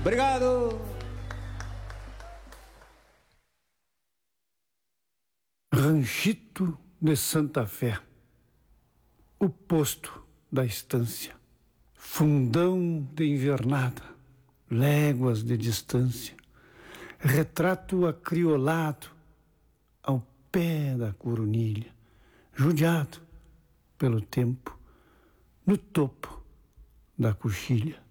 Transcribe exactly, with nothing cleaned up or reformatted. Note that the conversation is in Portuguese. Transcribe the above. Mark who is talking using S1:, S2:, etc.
S1: Obrigado!
S2: Ranchito de Santa Fé, o posto da estância, fundão de invernada, léguas de distância, retrato acriolado ao pé da coronilha, judiado pelo tempo, no topo da coxilha.